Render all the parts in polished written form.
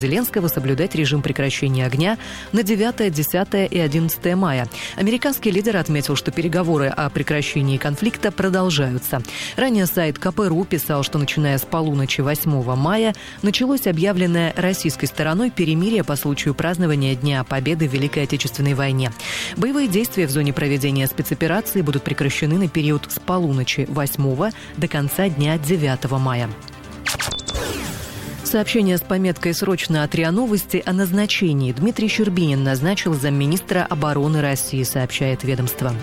Зеленского соблюдать режим прекращения огня на 9, 10 и 11 мая. Американский лидер отметил, что переговоры о прекращении конфликта продолжаются. Ранее сайт КПРУ писал, что начиная с полуночи 8 мая началось объявленное российской стороной перемирие по случаю празднования Дня Победы в Великой Отечественной войне. Боевые действия в зоне проведения спецоперации будут прекращены на период с полуночи 8 до конца дня 9 мая. Сообщение с пометкой «Срочно» от РИА Новости о назначении. Дмитрий Щербинин назначил замминистра обороны России, сообщает ведомство.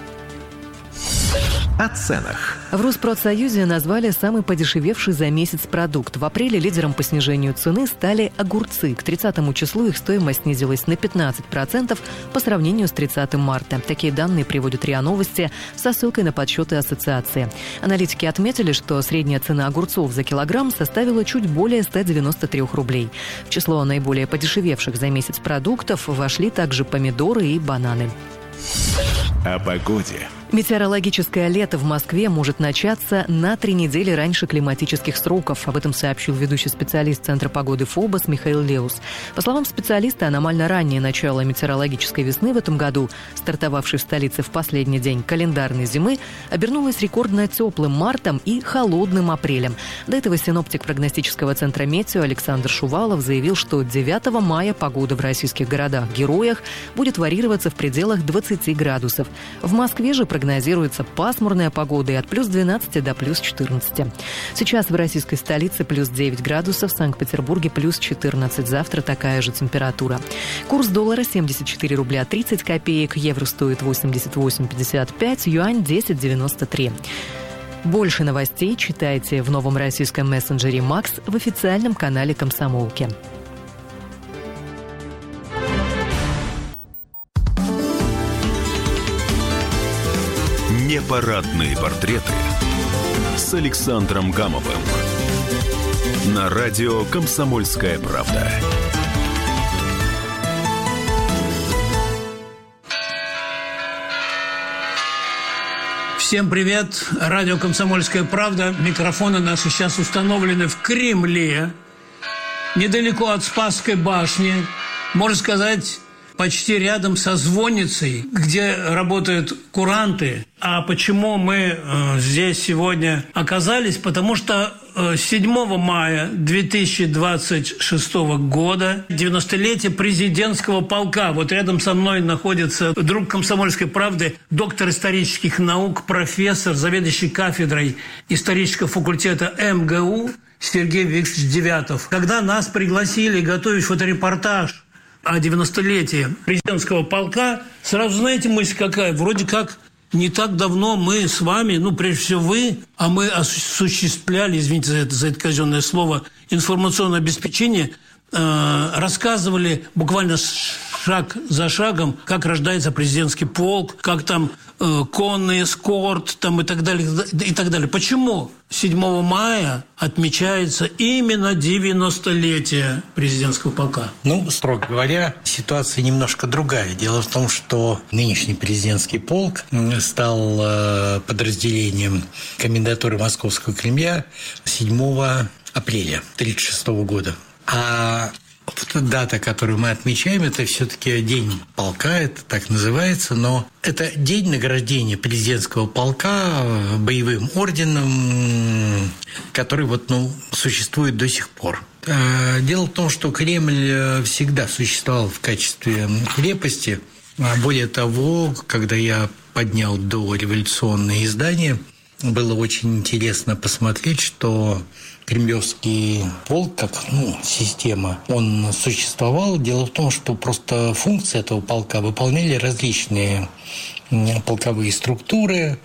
О ценах. В Росспродсоюзе назвали самый подешевевший за месяц продукт. В апреле лидером по снижению цены стали огурцы. К 30 числу их стоимость снизилась на 15% по сравнению с 30 марта. Такие данные приводят РИА Новости со ссылкой на подсчеты ассоциации. Аналитики отметили, что средняя цена огурцов за килограмм составила чуть более 193 рублей. В число наиболее подешевевших за месяц продуктов вошли также помидоры и бананы. О погоде. Метеорологическое лето в Москве может начаться на 3 недели раньше климатических сроков. Об этом сообщил ведущий специалист Центра погоды ФОБОС Михаил Леус. По словам специалиста, аномально раннее начало метеорологической весны в этом году, стартовавшей в столице в последний день календарной зимы, обернулось рекордно теплым мартом и холодным апрелем. До этого синоптик прогностического центра «Метео» Александр Шувалов заявил, что 9 мая погода в российских городах-героях будет варьироваться в пределах 20 градусов. В Москве же прогнозируется пасмурная погода и от плюс 12 до плюс 14. Сейчас в российской столице плюс 9 градусов, в Санкт-Петербурге плюс 14. Завтра такая же температура. Курс доллара 74 рубля 30 копеек, евро стоит 88,55, юань 10,93. Больше новостей читайте в новом российском мессенджере «Макс» в официальном канале «Комсомолки». Непарадные портреты с Александром Гамовым на радио «Комсомольская правда». Всем привет! Радио «Комсомольская правда». Микрофоны наши сейчас установлены в Кремле, недалеко от Спасской башни. Можно сказать, почти рядом со звонницей, где работают куранты. А почему мы здесь сегодня оказались? Потому что 7 мая 2026 года, 90-летие президентского полка. Вот рядом со мной находится друг «Комсомольской правды», доктор исторических наук, профессор, заведующий кафедрой исторического факультета МГУ Сергей Викторович Девятов. Когда нас пригласили готовить фоторепортаж о 90-летии президентского полка, сразу знаете, мысль какая? Вроде как не так давно мы с вами, прежде всего вы, а мы осуществляли, извините за это казенное слово, информационное обеспечение, рассказывали буквально шаг за шагом, как рождается президентский полк, как там конный эскорт там, и так далее, и так далее. Почему 7 мая отмечается именно 90-летие президентского полка? Строго говоря, ситуация немножко другая. Дело в том, что нынешний президентский полк стал подразделением комендатуры Московского Кремля 7 апреля 1936 года. А вот дата, которую мы отмечаем, это все-таки День полка, это так называется, но это день награждения президентского полка боевым орденом, который существует до сих пор. Дело в том, что Кремль всегда существовал в качестве крепости. Более того, когда я поднял дореволюционные издания, было очень интересно посмотреть, что кремлевский полк, как система, он существовал. Дело в том, что просто функции этого полка выполняли различные полковые структуры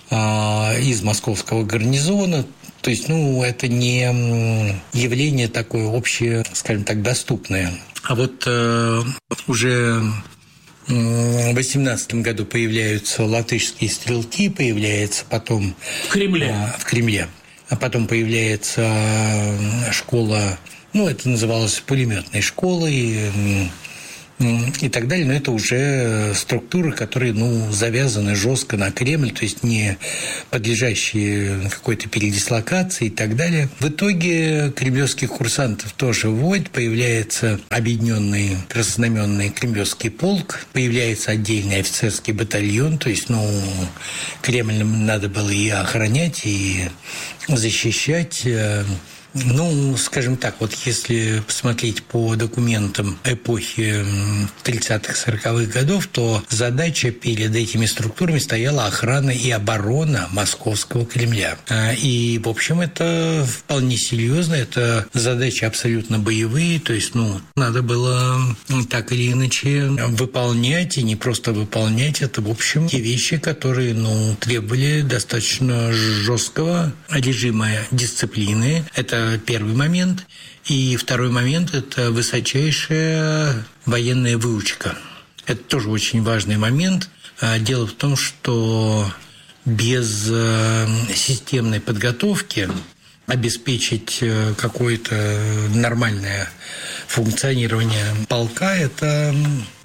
из московского гарнизона. То есть, это не явление такое общее, скажем так, доступное. А вот уже в 18 году появляются латышские стрелки, появляется потом в Кремле. А потом появляется школа, это называлось пулеметной школой, и так далее, но это уже структуры, которые, завязаны жестко на Кремль, то есть не подлежащие какой-то передислокации и так далее. В итоге кремлевских курсантов тоже вводят, появляется объединенный краснознаменный кремлевский полк, появляется отдельный офицерский батальон, то есть, Кремль надо было и охранять, и защищать. Скажем так, вот если посмотреть по документам эпохи 30-х, 40-х годов, то задача перед этими структурами стояла охрана и оборона Московского Кремля. И, в общем, это вполне серьезно, это задачи абсолютно боевые, то есть, надо было так или иначе выполнять, и не просто выполнять, это, в общем, те вещи, которые, требовали достаточно жесткого режима дисциплины. Это первый момент. И второй момент – это высочайшая военная выучка. Это тоже очень важный момент. Дело в том, что без системной подготовки обеспечить какое-то нормальное функционирование полка – это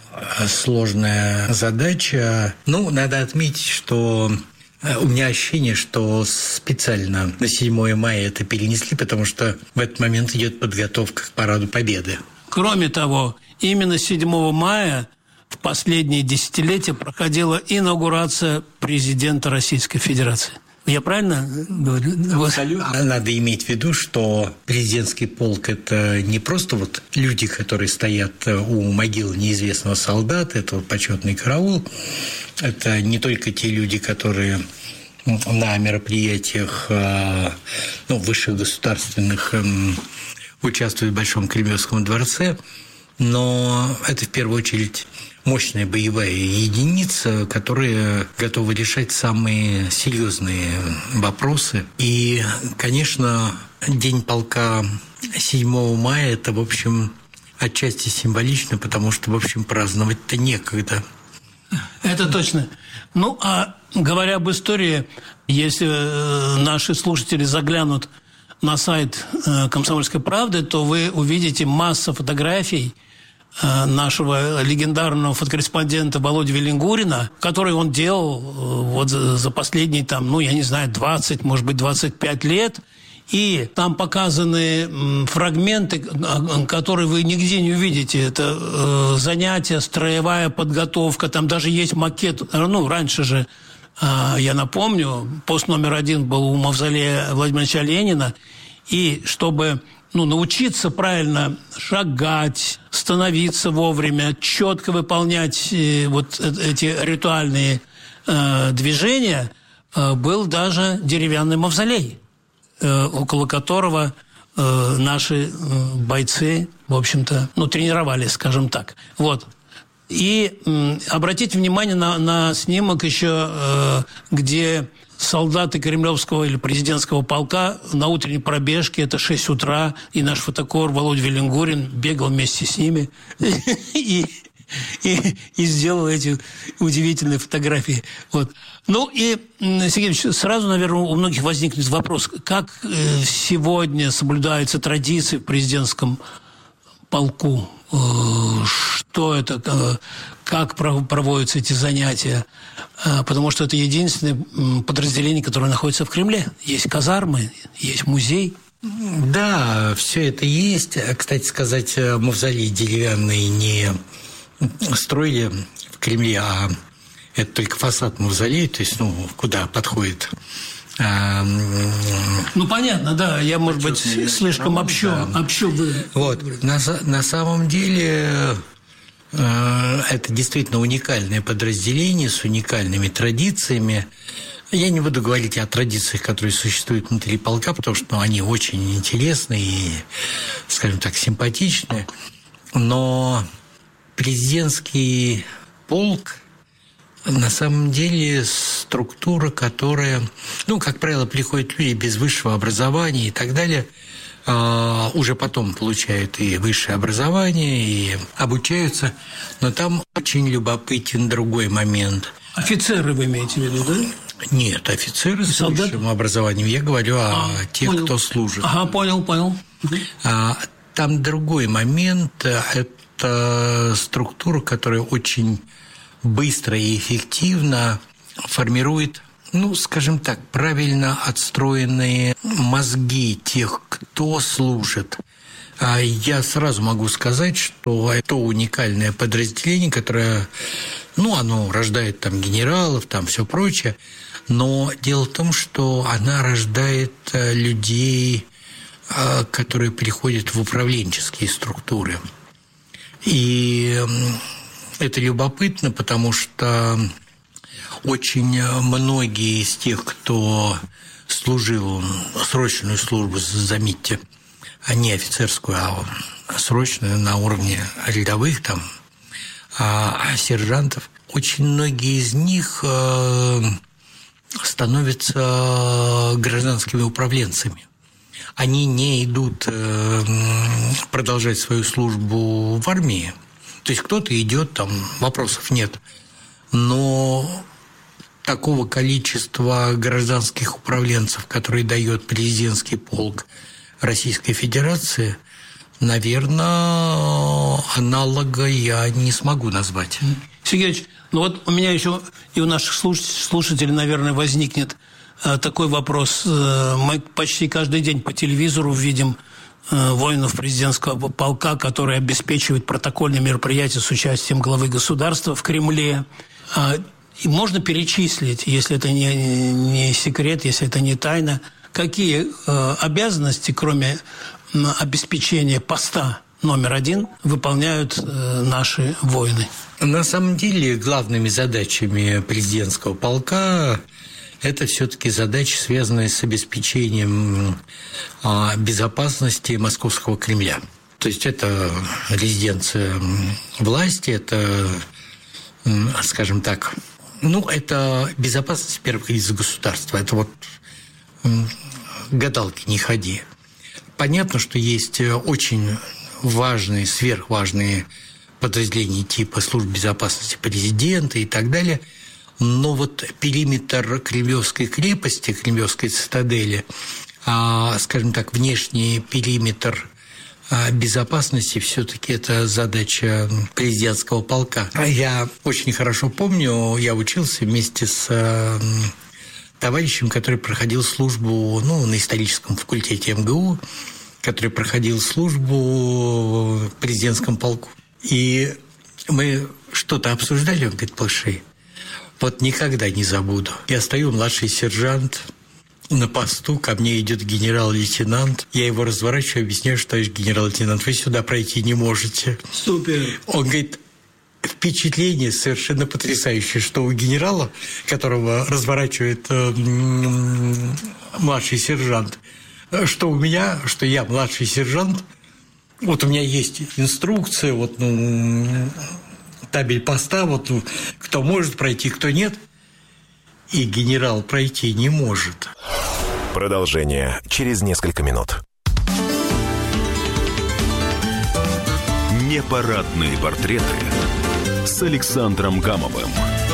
сложная задача. Надо отметить, что у меня ощущение, что специально на 7 мая это перенесли, потому что в этот момент идет подготовка к Параду Победы. Кроме того, именно 7 мая в последние десятилетия проходила инаугурация президента Российской Федерации. Я правильно говорю? Абсолютно. Надо иметь в виду, что президентский полк – это не просто люди, которые стоят у могилы неизвестного солдата, это почетный караул. Это не только те люди, которые на мероприятиях высших государственных участвуют в Большом Кремлевском дворце, но это в первую очередь мощная боевая единица, которая готова решать самые серьезные вопросы. И, конечно, День полка 7 мая – это, в общем, отчасти символично, потому что, в общем, праздновать-то некогда. Это точно. А говоря об истории, если наши слушатели заглянут на сайт «Комсомольской правды», то вы увидите массу фотографий нашего легендарного фотокорреспондента Володи Веллингурина, который он делал за последние 20, может быть, 25 лет. И там показаны фрагменты, которые вы нигде не увидите. Это занятия, строевая подготовка. Там даже есть макет. Раньше же, я напомню, пост номер 1 был у мавзолея Владимира Ильича Ленина. И чтобы научиться правильно шагать, становиться вовремя, четко выполнять эти ритуальные движения, был даже деревянный мавзолей, около которого наши бойцы, в общем-то, тренировались, скажем так. И обратите внимание на снимок еще, где солдаты кремлевского или президентского полка на утренней пробежке, это 6 утра, и наш фотокор Володя Веллингурин бегал вместе с ними и сделал эти удивительные фотографии. И, Сергей Ильич, сразу, наверное, у многих возникнет вопрос, как сегодня соблюдаются традиции в президентском полку? Что это, как проводятся эти занятия? Потому что это единственное подразделение, которое находится в Кремле. Есть казармы, есть музей. Да, все это есть. Кстати сказать, мавзолей деревянный не строили в Кремле, а это только фасад мавзолея, то есть, куда подходит. Понятно, да. Я, может быть, слишком общо. На самом деле это действительно уникальное подразделение с уникальными традициями. Я не буду говорить о традициях, которые существуют внутри полка, потому что они очень интересны и, скажем так, симпатичны. Но президентский полк на самом деле структура, которая, как правило, приходят люди без высшего образования и так далее, уже потом получают и высшее образование, и обучаются. Но там очень любопытен другой момент. Офицеры вы имеете в виду, да? Нет, офицеры с высшим образованием. Я говорю о тех, кто служит. Понял. Там другой момент. Это структура, которая очень быстро и эффективно формирует, скажем так, правильно отстроенные мозги тех, кто служит. Я сразу могу сказать, что это уникальное подразделение, которое, оно рождает там генералов, там все прочее, но дело в том, что она рождает людей, которые приходят в управленческие структуры. И это любопытно, потому что очень многие из тех, кто служил срочную службу, заметьте, не офицерскую, а срочную на уровне рядовых сержантов, очень многие из них становятся гражданскими управленцами. Они не идут продолжать свою службу в армии. То есть кто-то идет, там вопросов нет. Но такого количества гражданских управленцев, которые дает президентский полк Российской Федерации, наверное, аналога я не смогу назвать. Сергей Ильич, у меня еще и у наших слушателей, наверное, возникнет такой вопрос. Мы почти каждый день по телевизору видим воинов президентского полка, которые обеспечивают протокольные мероприятия с участием главы государства в Кремле. И можно перечислить, если это не секрет, если это не тайна, какие обязанности, кроме обеспечения поста номер 1, выполняют наши воины? На самом деле главными задачами президентского полка это все-таки задачи, связанные с обеспечением безопасности Московского Кремля. То есть это резиденция власти, это, скажем так, это безопасность первых лиц государства. Это гадалки не ходи. Понятно, что есть очень важные, сверхважные подразделения типа служб безопасности президента и так далее, но периметр Кремлевской крепости, Кремлевской цитадели, скажем так, внешний периметр безопасности все-таки это задача президентского полка. Я очень хорошо помню, я учился вместе с товарищем, который проходил службу на историческом факультете МГУ, который проходил службу в президентском полку. И мы что-то обсуждали, он говорит: Плышей, никогда не забуду. Я стою, младший сержант, на посту, ко мне идет генерал-лейтенант. Я его разворачиваю, объясняю, что, товарищ генерал-лейтенант, вы сюда пройти не можете. Супер. Он говорит: впечатление совершенно потрясающее, что у генерала, которого разворачивает младший сержант, что у меня, что я младший сержант, у меня есть инструкция, табель поста, кто может пройти, кто нет. И генерал пройти не может. Продолжение через несколько минут. Непарадные портреты с Александром Гамовым.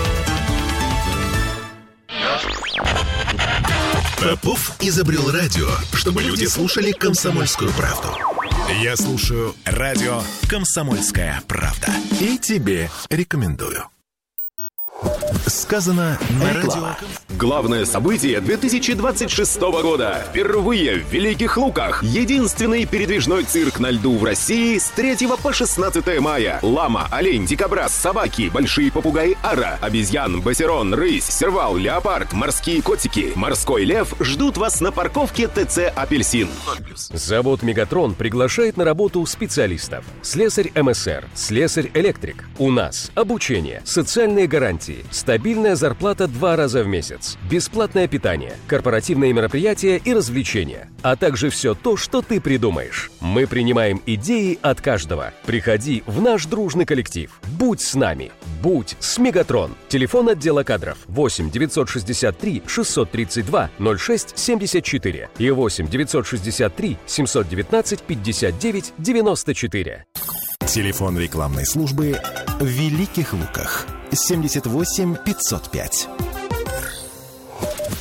Попов изобрел радио, чтобы люди слушали «Комсомольскую правду». Я слушаю радио «Комсомольская правда». И тебе рекомендую. Сказано на радио. Главное событие 2026 года. Впервые в Великих Луках. Единственный передвижной цирк на льду в России с 3 по 16 мая. Лама, олень, дикобраз, собаки, большие попугаи ара, обезьян, басерон, рысь, сервал, леопард, морские котики, морской лев ждут вас на парковке ТЦ «Апельсин». Завод «Мегатрон» приглашает на работу специалистов. Слесарь МСР, слесарь-электрик. У нас обучение, социальные гарантии, стабильная зарплата 2 раза в месяц, бесплатное питание, корпоративные мероприятия и развлечения, а также все то, что ты придумаешь. Мы принимаем идеи от каждого. Приходи в наш дружный коллектив. Будь с нами. Будь с Мегатрон. Телефон отдела кадров 8 963 632 06 74 и 8 963 719 59 94. Телефон рекламной службы в Великих Луках 78 505.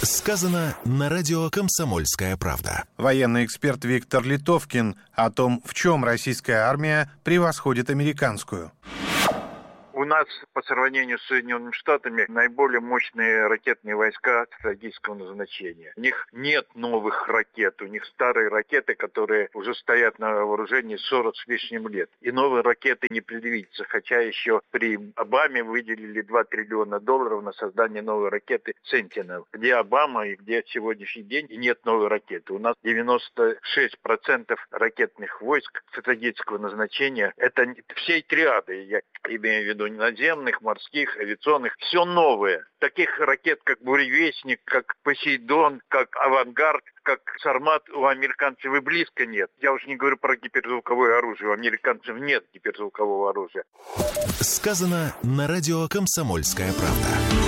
Сказано на радио «Комсомольская правда». Военный эксперт Виктор Литовкин о том, в чем российская армия превосходит американскую. У нас по сравнению с Соединенными Штатами наиболее мощные ракетные войска стратегического назначения. У них нет новых ракет, у них старые ракеты, которые уже стоят на вооружении 40 с лишним лет. И новые ракеты не предвидится, хотя еще при Обаме выделили $2 триллиона на создание новой ракеты «Сентинел». Где Обама и где сегодняшний день, и нет новой ракеты. У нас 96% ракетных войск стратегического назначения. Это всей триады, я имею в виду наземных, морских, авиационных, все новое. Таких ракет, как «Буревестник», как «Посейдон», как «Авангард», как «Сармат» у американцев и близко нет. Я уж не говорю про гиперзвуковое оружие. У американцев нет гиперзвукового оружия. Сказано на радио «Комсомольская правда».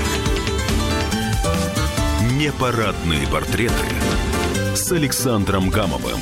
Непарадные портреты с Александром Гамовым.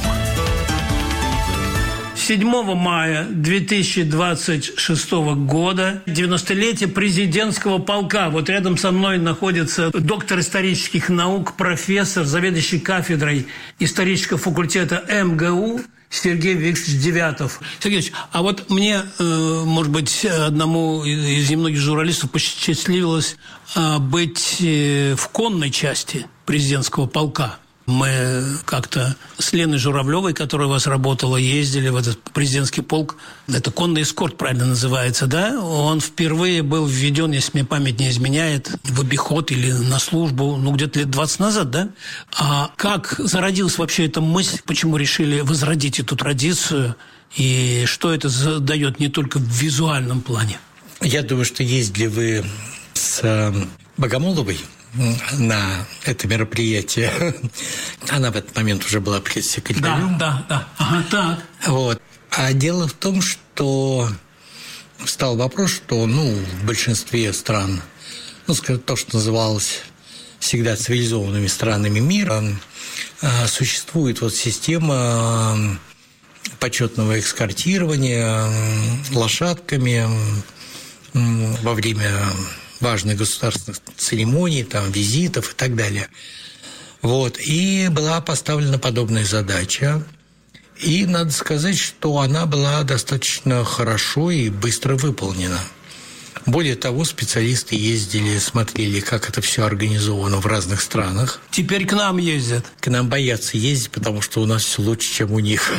7 мая 2026 года, 90-летие президентского полка. Вот рядом со мной находится доктор исторических наук, профессор, заведующий кафедрой исторического факультета МГУ Сергей Викторович Девятов. Сергеевич, а вот мне, может быть, одному из немногих журналистов посчастливилось быть в конной части президентского полка. Мы как-то с Леной Журавлевой, которая у вас работала, ездили в этот президентский полк. Это конный эскорт, правильно называется, да? Он впервые был введен, если мне память не изменяет, в обиход или на службу, где-то лет 20 назад, да? А как зародилась вообще эта мысль? Почему решили возродить эту традицию? И что это дает не только в визуальном плане? Я думаю, что ездили вы с Богомоловой на это мероприятие. Она в этот момент уже была пресс-секретарем. Да. Ага, так. Вот. А дело в том, что встал вопрос, что, в большинстве стран, то, что называлось всегда цивилизованными странами мира, существует система почетного эскортирования лошадками во время важных государственных церемоний, визитов и так далее. И была поставлена подобная задача. И надо сказать, что она была достаточно хорошо и быстро выполнена. Более того, специалисты ездили, смотрели, как это все организовано в разных странах. Теперь к нам ездят. К нам боятся ездить, потому что у нас все лучше, чем у них.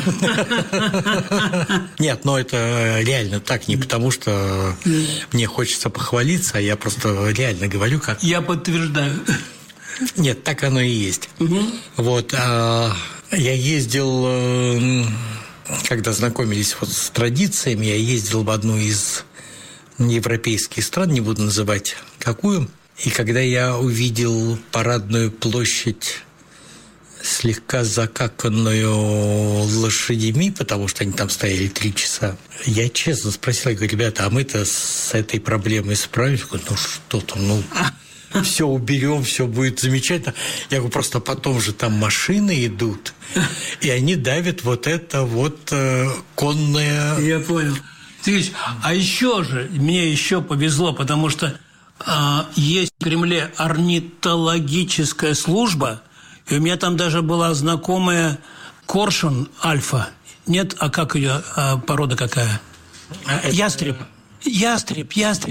Нет, это реально так, не потому что мне хочется похвалиться, а я просто реально говорю, как... Я подтверждаю. Нет, так оно и есть. Я ездил, когда знакомились с традициями, я ездил в одну из европейских стран, не буду называть какую, и когда я увидел парадную площадь, слегка закаканную лошадьми, потому что они там стояли 3 часа, я честно спросил, я говорю: ребята, а мы-то с этой проблемой справимся? Я говорю: что там, все уберем, все будет замечательно. Я говорю: просто потом же там машины идут, и они давят это конное... Я понял. Сергеевич, а еще же, мне еще повезло, потому что есть в Кремле орнитологическая служба, и у меня там даже была знакомая коршун Альфа. Нет? А как ее порода какая? Ястреб. Ястреб.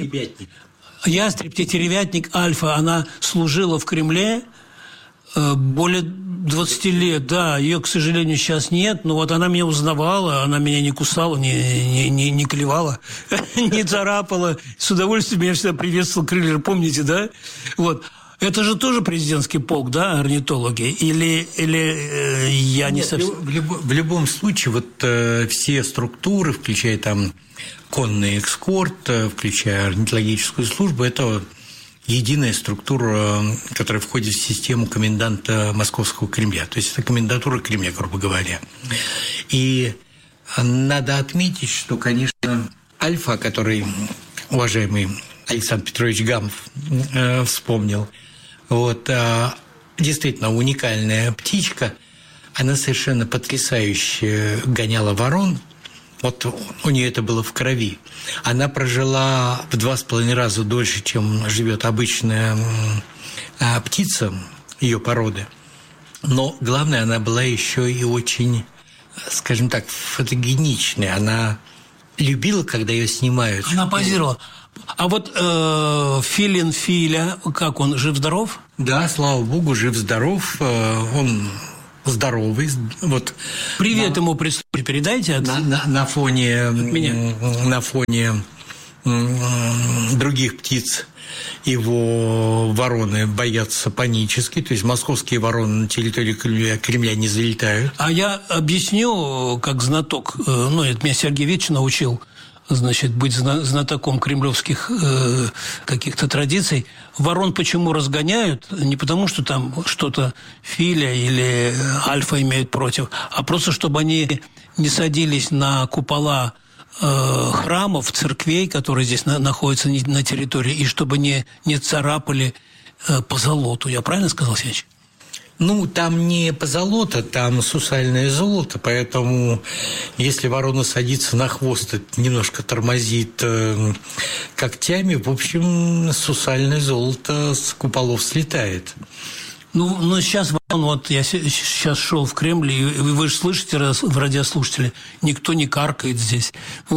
Ястреб, тетеревятник Альфа. Она служила в Кремле более 20 лет, да. Ее, к сожалению, сейчас нет, но она меня узнавала, она меня не кусала, не клевала, не царапала. С удовольствием меня всегда приветствовал крылья, помните, да? Это же тоже президентский полк, да, орнитологи? Или я не совсем... В любом случае, все структуры, включая конный эскорт, включая орнитологическую службу, это единая структура, которая входит в систему коменданта Московского Кремля. То есть это комендатура Кремля, грубо говоря. И надо отметить, что, конечно, Альфа, который уважаемый Александр Петрович Гамов вспомнил, действительно уникальная птичка, она совершенно потрясающе гоняла ворон. У нее это было в крови. Она прожила в 2,5 раза дольше, чем живет обычная птица. ее породы. Но главное, она была еще и очень, скажем так, фотогеничная. Она любила, когда ее снимают. Она позировала. А вот Филин Филя, как он, жив-здоров? Да, слава богу, жив-здоров. Он здоровый. Вот. Привет ему передайте от на фоне, от меня. На фоне других птиц его вороны боятся панически, то есть московские вороны на территорию Кремля не залетают. А я объясню, как знаток, это меня Сергей Викторович научил, значит, быть знатоком кремлевских каких-то традиций. Ворон почему разгоняют? Не потому, что там что-то Филя или Альфа имеют против, а просто, чтобы они не садились на купола храмов, церквей, которые здесь находятся на территории, и чтобы не царапали позолоту. Я правильно сказал, Сергеевич? Там не позолота, там сусальное золото, поэтому если ворона садится на хвост, это немножко тормозит когтями, в общем, сусальное золото с куполов слетает. Сейчас, я сейчас шел в Кремль, и вы же слышите, в радиослушатели, никто не каркает здесь.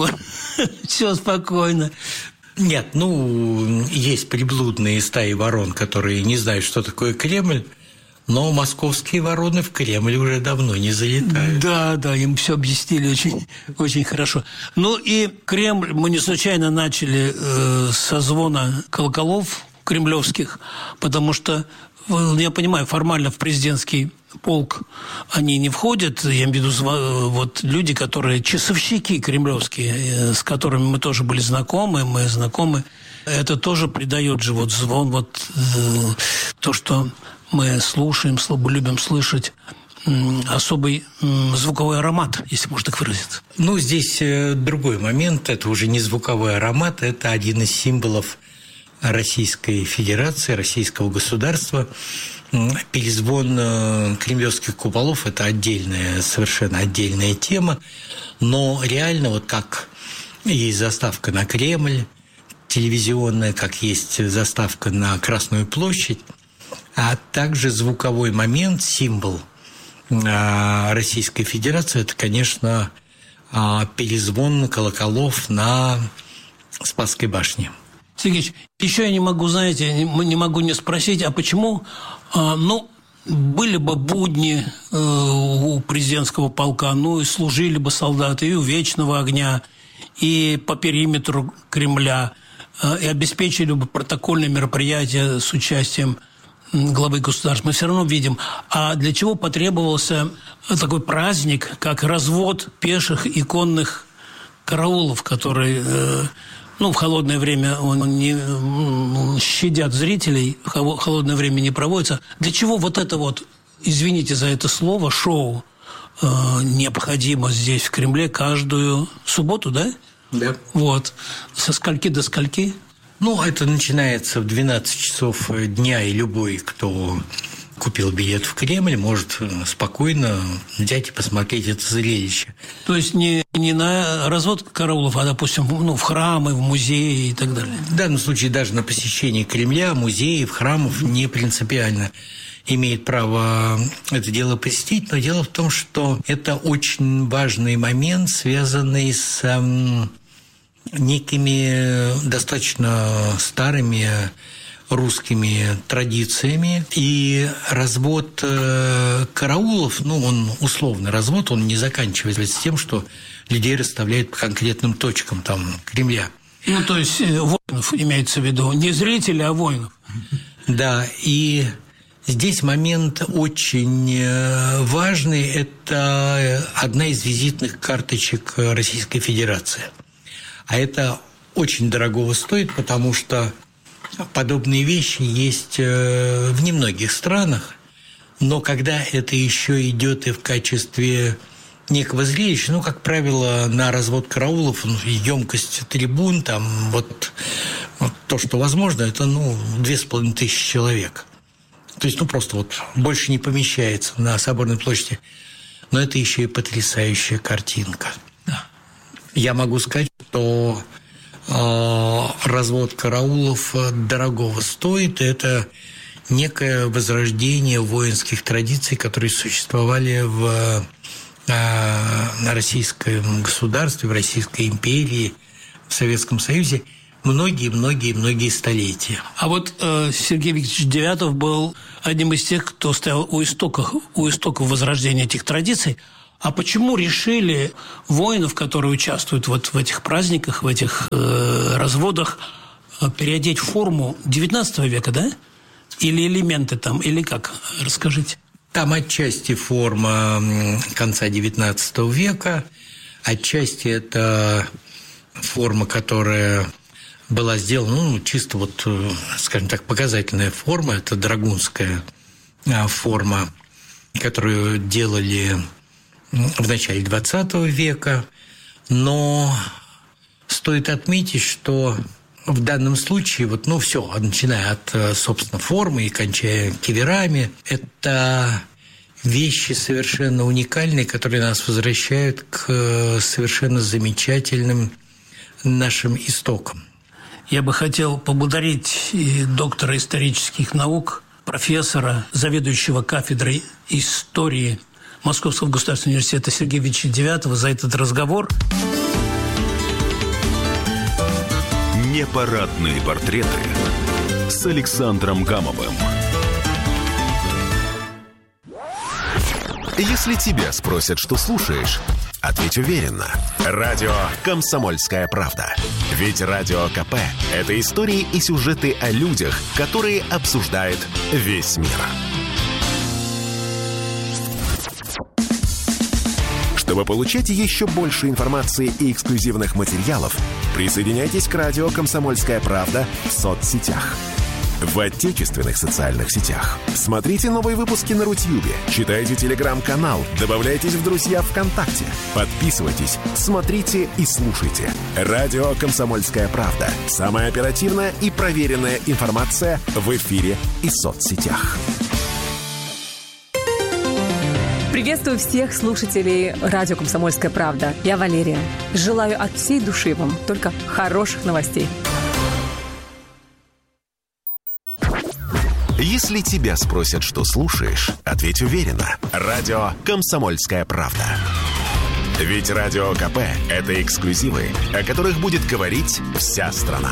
Все спокойно. Нет, есть приблудные стаи ворон, которые не знают, что такое Кремль, но московские вороны в Кремль уже давно не залетают. Да, им все объяснили очень, очень хорошо. И Кремль, мы не случайно начали со звона колоколов кремлевских, потому что, я понимаю, формально в президентский полк они не входят, я имею в виду люди, которые часовщики кремлевские, с которыми мы тоже были знакомы, это тоже придает же звон, то, что мы слушаем, любим слышать, особый звуковой аромат, если можно так выразиться. Здесь другой момент, это уже не звуковой аромат, это один из символов Российской Федерации, российского государства. Перезвон кремлевских куполов – это совершенно отдельная тема, но реально как есть заставка на Кремль, телевизионная, как есть заставка на Красную площадь, а также звуковой момент, символ Российской Федерации – это, конечно, перезвон колоколов на Спасской башне. Сергеевич, еще я не могу, не могу не спросить, а почему, были бы будни у президентского полка, и служили бы солдаты и у Вечного огня, и по периметру Кремля, и обеспечили бы протокольные мероприятия с участием главы государства. Мы все равно видим. А для чего потребовался такой праздник, как развод пеших и конных караулов, которые... в холодное время он не щадят зрителей, в холодное время не проводится. Для чего извините за это слово, шоу необходимо здесь, в Кремле, каждую субботу, да? Да. Со скольки до скольки? Это начинается в 12 часов дня, и любой, кто купил билет в Кремль, может спокойно взять и посмотреть это зрелище. То есть не на развод караулов, а, допустим, в храмы, в музеи и так далее? В данном случае даже на посещение Кремля, музеев, храмов не принципиально имеет право это дело посетить, но дело в том, что это очень важный момент, связанный с некими достаточно старыми русскими традициями, и развод караулов, он условный развод, он не заканчивается тем, что людей расставляют по конкретным точкам Кремля. То есть воинов имеется в виду, не зрителей, а воинов. Да, и здесь момент очень важный, это одна из визитных карточек Российской Федерации. А это очень дорогого стоит, потому что подобные вещи есть в немногих странах, но когда это еще идет и в качестве некого зрелища, как правило, на развод караулов емкость трибун, то, что возможно, это 2500 человек. То есть, просто больше не помещается на Соборной площади. Но это еще и потрясающая картинка. Да. Я могу сказать, что развод караулов дорогого стоит. Это некое возрождение воинских традиций, которые существовали на российском государстве, в Российской империи, в Советском Союзе многие столетия. А вот Сергей Викторович Девятов был одним из тех, кто стоял у истоков возрождения этих традиций. А почему решили воинов, которые участвуют вот в этих праздниках, в этих разводах, переодеть в форму XIX века, да? Или элементы там, или как? Расскажите. Там отчасти форма конца XIX века, отчасти это форма, которая была сделана, чисто вот, скажем так, показательная форма. Это драгунская форма, которую делали в начале XX века. Но стоит отметить, что в данном случае, все, начиная от, собственно, формы и кончая киверами, это вещи совершенно уникальные, которые нас возвращают к совершенно замечательным нашим истокам. Я бы хотел поблагодарить доктора исторических наук, профессора, заведующего кафедрой истории Московского государственного университета Сергея Викторовича Девятова за этот разговор. Непарадные портреты с Александром Гамовым. Если тебя спросят, что слушаешь, ответь уверенно. Радио «Комсомольская правда». Ведь Радио КП – это истории и сюжеты о людях, которые обсуждает весь мир. Чтобы получать еще больше информации и эксклюзивных материалов, присоединяйтесь к радио «Комсомольская правда» в соцсетях. В отечественных социальных сетях. Смотрите новые выпуски на Рутьюбе, читайте телеграм-канал, добавляйтесь в друзья ВКонтакте, подписывайтесь, смотрите и слушайте. Радио «Комсомольская правда». Самая оперативная и проверенная информация в эфире и соцсетях. Приветствую всех слушателей радио «Комсомольская правда». Я Валерия. Желаю от всей души вам только хороших новостей. Если тебя спросят, что слушаешь, ответь уверенно. Радио «Комсомольская правда». Ведь Радио КП – это эксклюзивы, о которых будет говорить вся страна.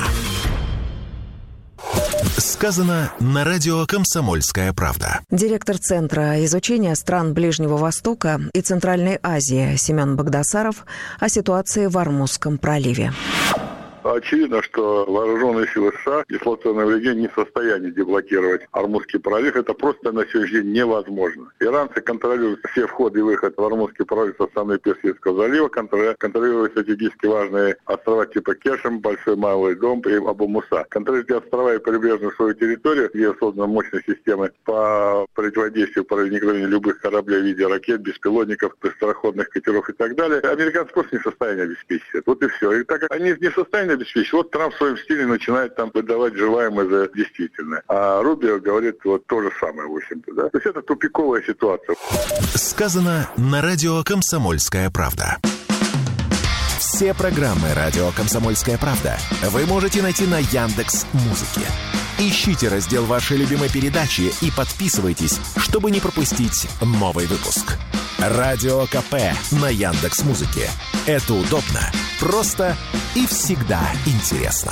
Сказано на радио «Комсомольская правда». Директор Центра изучения стран Ближнего Востока и Центральной Азии Семен Багдасаров о ситуации в Ормузском проливе. Очевидно, что вооруженные силы США, дислоцированные в регионе, не в состоянии деблокировать Ормузский пролив. Это просто на сегодняшний день невозможно. Иранцы контролируют все входы и выходы в Ормузский пролив со стороны Персидского залива, контролируют стратегически важные острова типа Кешем, Большой Малый Дом и Абу-Муса. Контролируют острова и прибрежную свою территорию, где созданы мощные системы по противодействию проникновению любых кораблей в виде ракет, беспилотников, быстроходных катеров и так далее. Американцы просто не в состоянии обеспечить это. Вот и все. И так как они не в состоянии обеспечить, вот Трамп в своем стиле начинает там выдавать желаемое за действительное. А Рубио говорит вот то же самое, в общем-то, да. То есть это тупиковая ситуация. Сказано на радио «Комсомольская правда». Все программы радио «Комсомольская правда» вы можете найти на Яндекс.Музыке. Ищите раздел вашей любимой передачи и подписывайтесь, чтобы не пропустить новый выпуск. Радио КП на Яндекс.Музыке. Это удобно, просто и всегда интересно.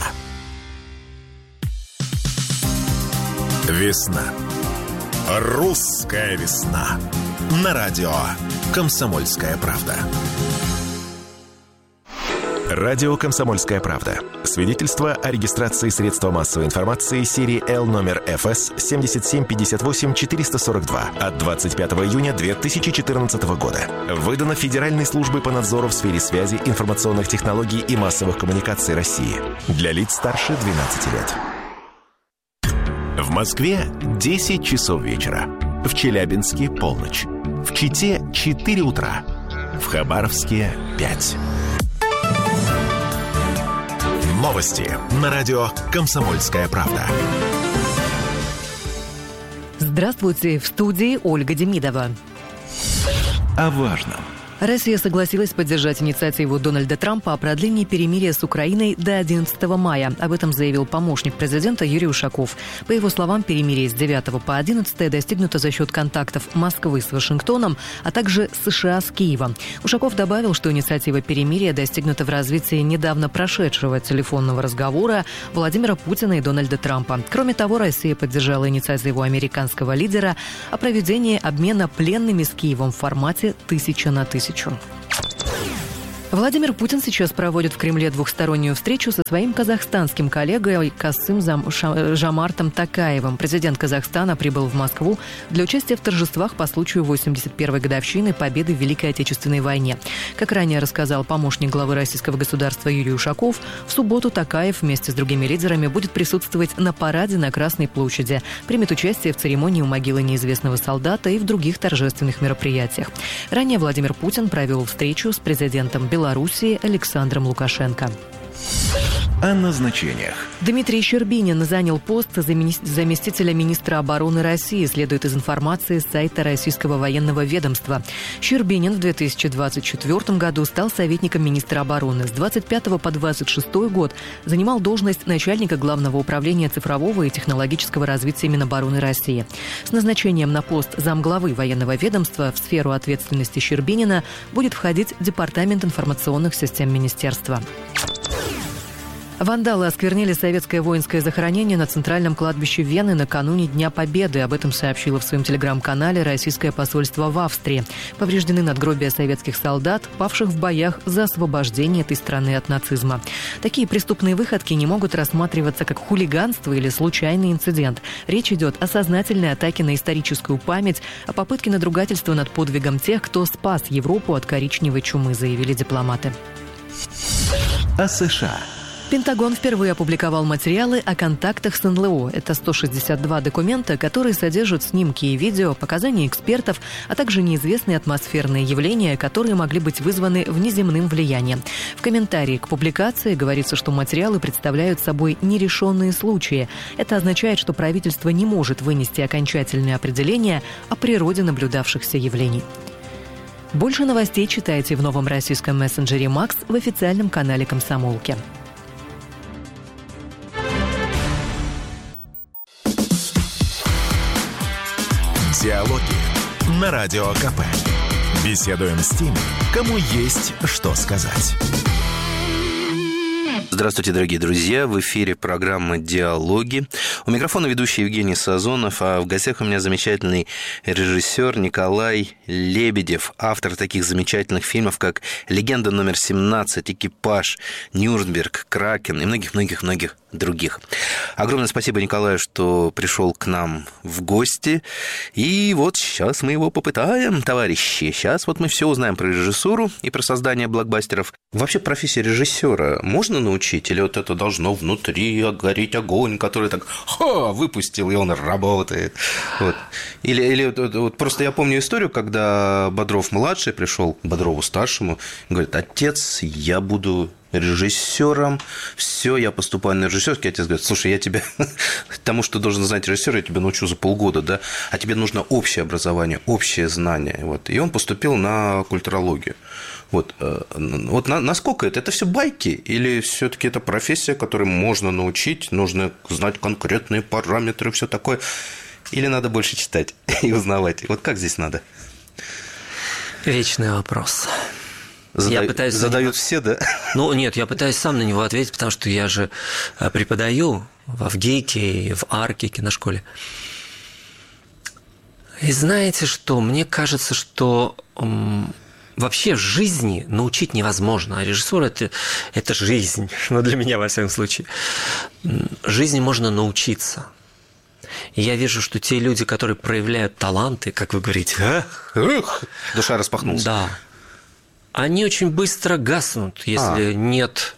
Весна. Русская весна. На радио «Комсомольская правда». Радио «Комсомольская правда». Свидетельство о регистрации средства массовой информации серии Л номер ФС 7758-442 от 25 июня 2014 года. Выдано Федеральной службой по надзору в сфере связи, информационных технологий и массовых коммуникаций России. Для лиц старше 12 лет. В Москве 10 часов вечера. В Челябинске – полночь. В Чите – 4 утра. В Хабаровске – 5. Новости на радио «Комсомольская правда». Здравствуйте, в студии Ольга Демидова. О важном. Россия согласилась поддержать инициативу Дональда Трампа о продлении перемирия с Украиной до 11 мая. Об этом заявил помощник президента Юрий Ушаков. По его словам, перемирие с 9 по 11 достигнуто за счет контактов Москвы с Вашингтоном, а также США с Киевом. Ушаков добавил, что инициатива перемирия достигнута в развитии недавно прошедшего телефонного разговора Владимира Путина и Дональда Трампа. Кроме того, Россия поддержала инициативу американского лидера о проведении обмена пленными с Киевом в формате 1000 на 1000. Владимир Путин сейчас проводит в Кремле двухстороннюю встречу со своим казахстанским коллегой Касым-Жомартом Токаевым. Президент Казахстана прибыл в Москву для участия в торжествах по случаю 81-й годовщины победы в Великой Отечественной войне. Как ранее рассказал помощник главы российского государства Юрий Ушаков, в субботу Токаев вместе с другими лидерами будет присутствовать на параде на Красной площади, примет участие в церемонии у могилы неизвестного солдата и в других торжественных мероприятиях. Ранее Владимир Путин провел встречу с президентом Белоруссии Александром Лукашенко. О назначениях. Дмитрий Щербинин занял пост заместителя министра обороны России, следует из информации с сайта Российского военного ведомства. Щербинин в 2024 году стал советником министра обороны. С 25 по 26 год занимал должность начальника Главного управления цифрового и технологического развития Минобороны России. С назначением на пост замглавы военного ведомства в сферу ответственности Щербинина будет входить Департамент информационных систем министерства. Вандалы осквернили советское воинское захоронение на центральном кладбище Вены накануне Дня Победы. Об этом сообщило в своем телеграм-канале российское посольство в Австрии. Повреждены надгробия советских солдат, павших в боях за освобождение этой страны от нацизма. Такие преступные выходки не могут рассматриваться как хулиганство или случайный инцидент. Речь идет о сознательной атаке на историческую память, о попытке надругательства над подвигом тех, кто спас Европу от коричневой чумы, заявили дипломаты. О США. Пентагон впервые опубликовал материалы о контактах с НЛО. Это 162 документа, которые содержат снимки и видео, показания экспертов, а также неизвестные атмосферные явления, которые могли быть вызваны внеземным влиянием. В комментарии к публикации говорится, что материалы представляют собой нерешенные случаи. Это означает, что правительство не может вынести окончательное определение о природе наблюдавшихся явлений. Больше новостей читайте в новом российском мессенджере «Макс» в официальном канале «Комсомолки». Диалоги на Радио КП. Беседуем с теми, кому есть что сказать. Здравствуйте, дорогие друзья. В эфире программа «Диалоги». У микрофона ведущий Евгений Сазонов, а в гостях у меня замечательный режиссер Николай Лебедев, автор таких замечательных фильмов, как «Легенда номер 17», «Экипаж», «Нюрнберг», «Кракен» и многих-многих-многих других. Огромное спасибо Николаю, что пришел к нам в гости. И вот сейчас мы его попытаем, товарищи. Сейчас вот мы все узнаем про режиссуру и про создание блокбастеров. Вообще профессия режиссера можно научить? Или вот это должно внутри гореть огонь, который так выпустил, и он работает? Вот. Или вот просто я помню историю, когда Бодров-младший пришел к Бодрову-старшему и говорит: отец, я буду режиссером, все, я поступаю на режиссерский. Отец говорит: слушай, я тебя тому, что должен знать режиссер, я тебя научу за полгода, да, а тебе нужно общее образование, общее знание. Вот. И он поступил на культурологию. Вот насколько это все байки, или все-таки это профессия, которой можно научить, нужно знать конкретные параметры, все такое, или надо больше читать и узнавать? Вот как здесь надо? Вечный вопрос. Задают все, да? Ну, нет, я пытаюсь сам на него ответить, потому что я же преподаю в Авгейке и в Арке киношколе. И знаете что? Мне кажется, что вообще жизни научить невозможно, а режиссура – это жизнь, ну, для меня, во всяком случае. Жизни можно научиться. И я вижу, что те люди, которые проявляют таланты, как вы говорите, душа распахнулась. Да. Они очень быстро гаснут, если нет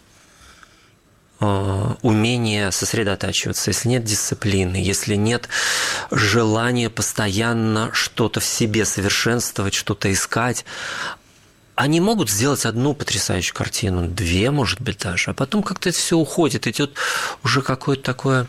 умения сосредотачиваться, если нет дисциплины, если нет желания постоянно что-то в себе совершенствовать, что-то искать. Они могут сделать одну потрясающую картину, две, может быть, даже, а потом как-то это все уходит, идет уже какое-то такое,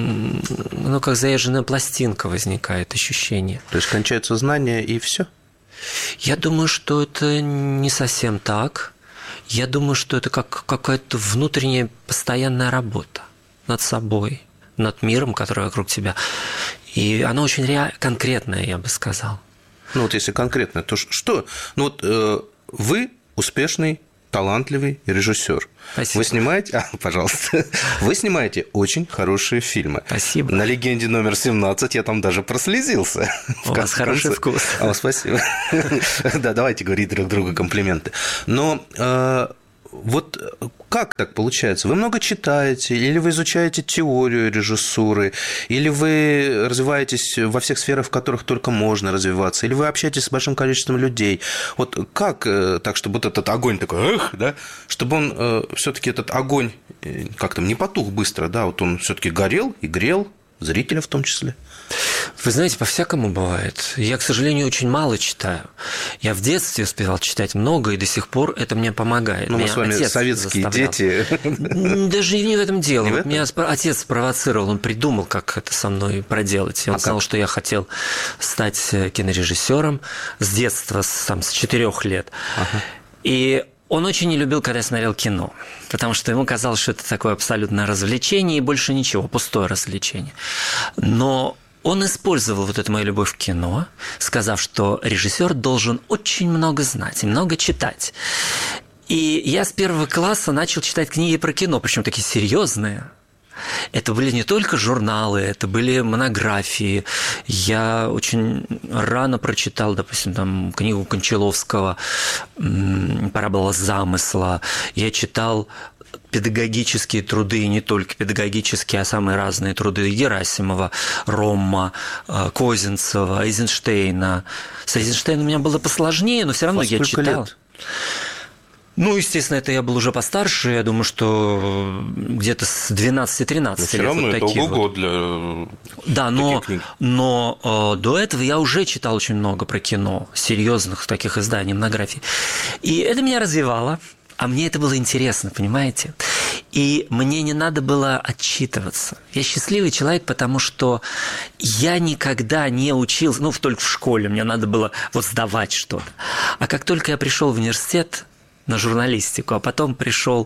ну, как заезженная пластинка возникает ощущение. То есть кончаются знания и все. Я думаю, что это не совсем так. Я думаю, что это как какая-то внутренняя постоянная работа над собой, над миром, который вокруг тебя. И она очень конкретная, я бы сказал. Ну вот если конкретно, то что? Ну вот вы успешный, талантливый режиссер. Спасибо. Вы снимаете, пожалуйста, вы снимаете очень хорошие фильмы. Спасибо. На «Легенде номер 17» я там даже прослезился. У вас хороший вкус. Спасибо. Да, давайте говорить друг другу комплименты. Но вот как так получается? Вы много читаете, или вы изучаете теорию режиссуры, или вы развиваетесь во всех сферах, в которых только можно развиваться, или вы общаетесь с большим количеством людей? Вот как так, чтобы вот этот огонь такой, да, чтобы он все-таки этот огонь как-то не потух быстро, да, вот он все-таки горел и грел зрителя в том числе? Вы знаете, по-всякому бывает. Я, к сожалению, очень мало читаю. Я в детстве успевал читать много, и до сих пор это мне помогает. Ну, мы с вами советские дети. Даже не в этом дело. Вот меня отец спровоцировал, он придумал, как это со мной проделать. И он знал, что я хотел стать кинорежиссером с детства, с 4 лет. И он очень не любил, когда я смотрел кино, потому что ему казалось, что это такое абсолютное развлечение и больше ничего, пустое развлечение. Но он использовал вот эту мою любовь к кино, сказав, что режиссер должен очень много знать и много читать. И я с 1 класса начал читать книги про кино, причем такие серьезные. Это были не только журналы, это были монографии. Я очень рано прочитал, допустим, там, книгу Кончаловского «Парабола замысла». Я читал педагогические труды, и не только педагогические, а самые разные труды Герасимова, Ромма, Козинцева, Эйзенштейна. С Эйзенштейном у меня было посложнее, но все равно я читал. Лет? Ну, естественно, это я был уже постарше, я думаю, что где-то с 12-13 лет. Все равно вот это ого-го вот. для да, но до этого я уже читал очень много про кино, серьезных таких изданий, монографий. И это меня развивало. А мне это было интересно, понимаете? И мне не надо было отчитываться. Я счастливый человек, потому что я никогда не учился, только в школе мне надо было вот сдавать что-то. А как только я пришел в университет на журналистику, а потом пришел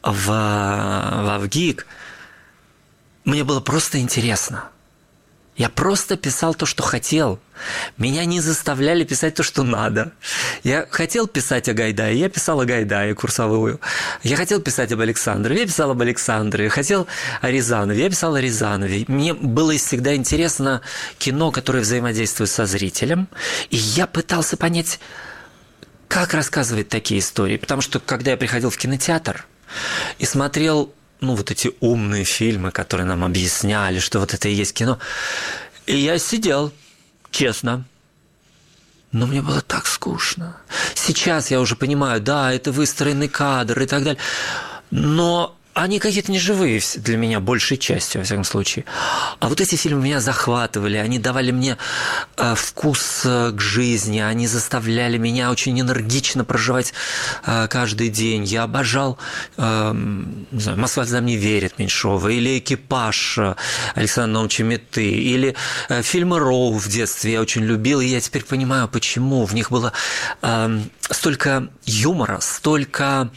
в ВГИК, мне было просто интересно. Я просто писал то, что хотел. Меня не заставляли писать то, что надо. Я хотел писать о Гайдае, я писал о Гайдае курсовую. Я хотел писать об Александрове, я писал об Александрове. Я хотел о Рязанове, я писал о Рязанове. Мне было всегда интересно кино, которое взаимодействует со зрителем. И я пытался понять, как рассказывать такие истории. Потому что, когда я приходил в кинотеатр и смотрел вот эти умные фильмы, которые нам объясняли, что вот это и есть кино. И я сидел, честно. Но мне было так скучно. Сейчас я уже понимаю, да, это выстроенный кадр и так далее. Но они какие-то неживые для меня, большей частью, во всяком случае. А вот эти фильмы меня захватывали, они давали мне вкус к жизни, они заставляли меня очень энергично проживать каждый день. Я обожал не знаю, «Москва слезам не верит» Меньшова, или «Экипаж» Александра Наумовича Меты, или фильмы Роу в детстве я очень любил, и я теперь понимаю, почему. В них было столько юмора, столько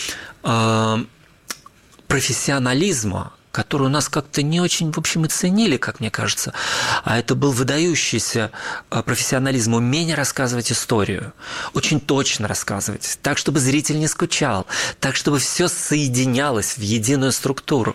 профессионализма, который у нас как-то не очень, в общем, и ценили, как мне кажется. А это был выдающийся профессионализм, умение рассказывать историю, очень точно рассказывать, так, чтобы зритель не скучал, так, чтобы все соединялось в единую структуру.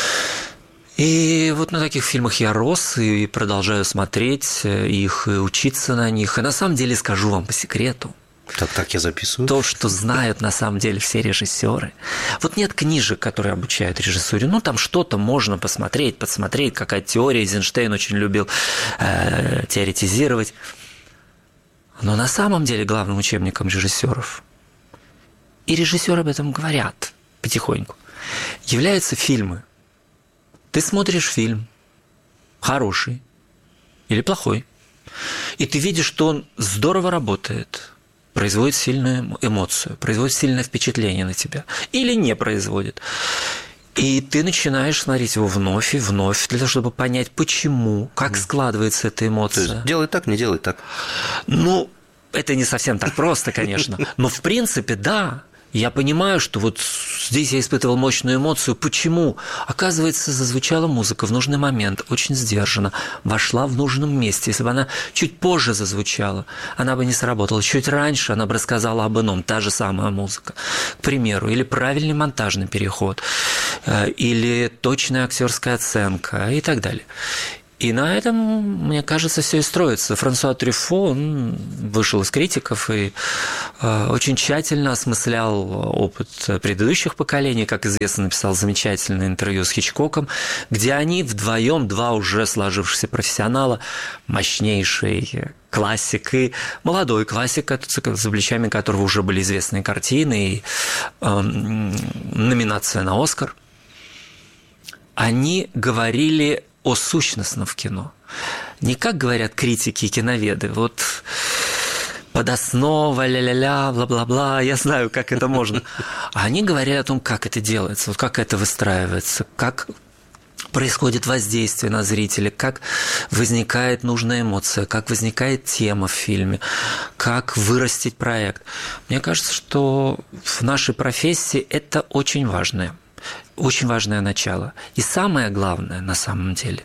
И вот на таких фильмах я рос и продолжаю смотреть их и учиться на них. И на самом деле скажу вам по секрету, Так, я записываю. То, что знают на самом деле все режиссеры. Вот нет книжек, которые обучают режиссуре. Там что-то можно посмотреть, подсмотреть, какая теория. Эйзенштейн очень любил теоретизировать. Но на самом деле главным учебником режиссеров, и режиссеры об этом говорят потихоньку, являются фильмы. Ты смотришь фильм, хороший или плохой, и ты видишь, что он здорово работает, производит сильную эмоцию, производит сильное впечатление на тебя, или не производит. И ты начинаешь смотреть его вновь и вновь, для того, чтобы понять, почему, как складывается эта эмоция. То есть делай так, не делай так. Это не совсем так просто, конечно. Но, в принципе, да. Я понимаю, что вот здесь я испытывал мощную эмоцию. Почему? Оказывается, зазвучала музыка в нужный момент, очень сдержанно, вошла в нужном месте. Если бы она чуть позже зазвучала, она бы не сработала. Чуть раньше она бы рассказала об ином, та же самая музыка, к примеру. Или правильный монтажный переход, или точная актерская оценка и так далее. И на этом, мне кажется, все и строится. Франсуа Трюффо, он вышел из критиков и очень тщательно осмыслял опыт предыдущих поколений. Как известно, написал замечательное интервью с Хичкоком, где они вдвоем, два уже сложившихся профессионала, мощнейший классик и молодой классик, за плечами которого уже были известные картины и номинация на «Оскар», они говорили о сущностном в кино. Не как говорят критики и киноведы, вот подоснова, ля-ля-ля, бла-бла-бла, я знаю, как это можно. А они говорят о том, как это делается, вот как это выстраивается, как происходит воздействие на зрителя, как возникает нужная эмоция, как возникает тема в фильме, как вырастить проект. Мне кажется, что в нашей профессии это очень важное начало. И самое главное на самом деле,